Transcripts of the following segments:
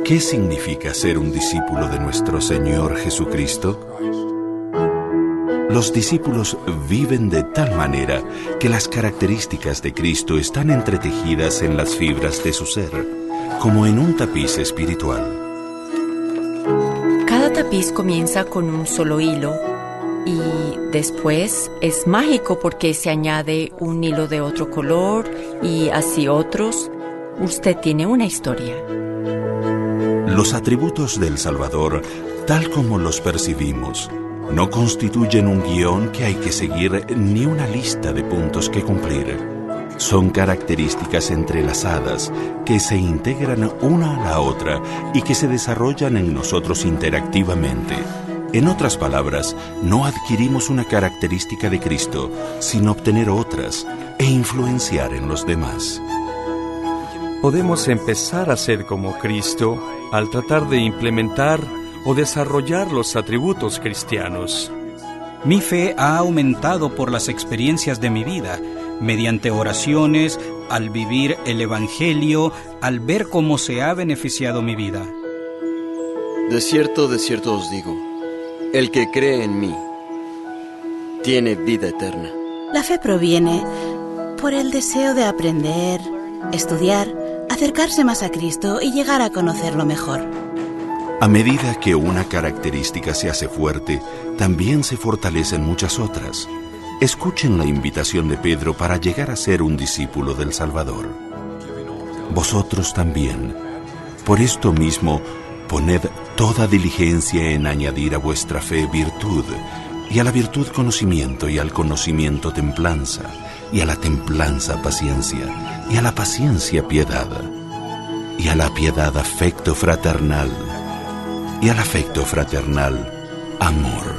¿Qué significa ser un discípulo de nuestro Señor Jesucristo? Los discípulos viven de tal manera que las características de Cristo están entretejidas en las fibras de su ser, como en un tapiz espiritual. Cada tapiz comienza con un solo hilo y después es mágico porque se añade un hilo de otro color y así otros. Usted tiene una historia. Los atributos del Salvador, tal como los percibimos, no constituyen un guión que hay que seguir ni una lista de puntos que cumplir. Son características entrelazadas que se integran una a la otra y que se desarrollan en nosotros interactivamente. En otras palabras, no adquirimos una característica de Cristo, sino obtener otras e influenciar en los demás. Podemos empezar a ser como Cristo al tratar de implementar o desarrollar los atributos cristianos. Mi fe ha aumentado por las experiencias de mi vida, mediante oraciones, al vivir el Evangelio, al ver cómo se ha beneficiado mi vida. De cierto os digo, el que cree en mí tiene vida eterna. La fe proviene por el deseo de aprender, estudiar, acercarse más a Cristo y llegar a conocerlo mejor. A medida que una característica se hace fuerte, también se fortalecen muchas otras. Escuchen la invitación de Pedro para llegar a ser un discípulo del Salvador. Vosotros también. Por esto mismo, poned toda diligencia en añadir a vuestra fe virtud, y a la virtud conocimiento, y al conocimiento templanza, y a la templanza paciencia, y a la paciencia piedad, y a la piedad afecto fraternal, y al afecto fraternal amor.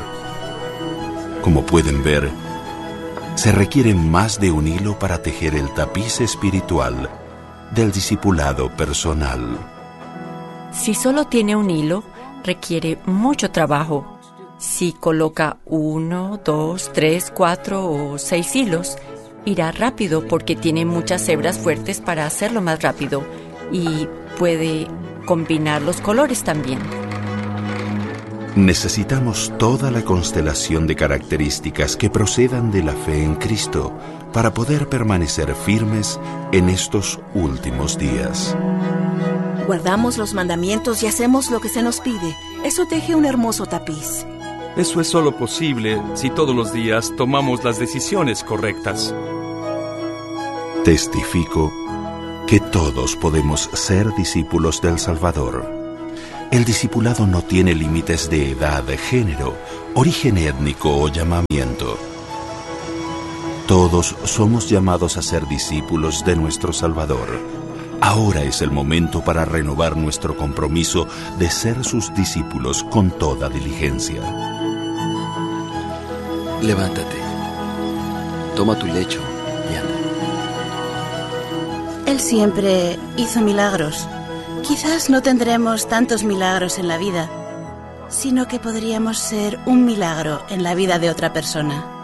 Como pueden ver, se requiere más de un hilo para tejer el tapiz espiritual del discipulado personal. Si solo tiene un hilo, requiere mucho trabajo. Si coloca 1, 2, 3, 4 o 6 hilos, irá rápido porque tiene muchas hebras fuertes para hacerlo más rápido y puede combinar los colores también. Necesitamos toda la constelación de características que procedan de la fe en Cristo para poder permanecer firmes en estos últimos días. Guardamos los mandamientos y hacemos lo que se nos pide. Eso teje un hermoso tapiz. Eso es solo posible si todos los días tomamos las decisiones correctas. Testifico que todos podemos ser discípulos del Salvador. El discipulado no tiene límites de edad, género, origen étnico o llamamiento. Todos somos llamados a ser discípulos de nuestro Salvador. Ahora es el momento para renovar nuestro compromiso de ser sus discípulos con toda diligencia. Levántate, toma tu lecho y anda. Él siempre hizo milagros. Quizás no tendremos tantos milagros en la vida, sino que podríamos ser un milagro en la vida de otra persona.